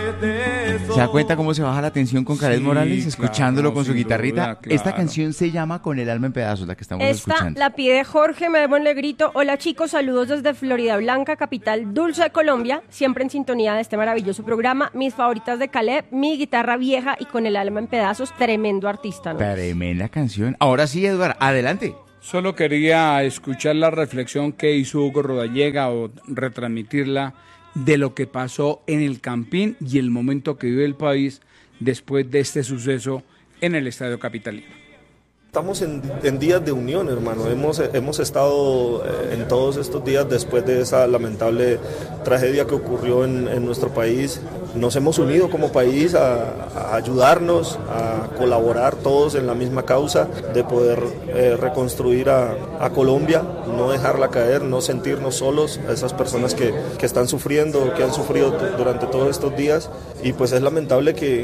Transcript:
¿Se da cuenta cómo se baja la tensión con Kaleth Morales escuchándolo con su guitarrita? Duda, claro. Esta canción se llama Con el alma en pedazos, la que estamos Esta escuchando. la pide Jorge Medemo Le Grito. Hola chicos, saludos desde Florida Blanca, capital dulce de Colombia. Siempre en sintonía de este maravilloso programa. Mis favoritas de Kaleth, Mi guitarra vieja y Con el alma en pedazos. Tremendo artista, ¿no? Tremenda canción. Ahora sí, Eduardo, adelante. Solo quería escuchar la reflexión que hizo Hugo Rodallega o retransmitirla de lo que pasó en el Campín y el momento que vive el país después de este suceso en el Estadio Capitalino. Estamos en días de unión, hermano. Hemos estado en todos estos días después de esa lamentable tragedia que ocurrió en nuestro país. Nos hemos unido como país a ayudarnos, a colaborar todos en la misma causa de poder reconstruir a Colombia, no dejarla caer, no sentirnos solos, a esas personas que están sufriendo, que han sufrido durante todos estos días. Y pues es lamentable que